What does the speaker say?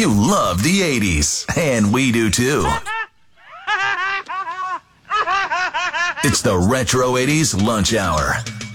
You love the 80s, and we do too. It's the Retro 80s Lunch Hour.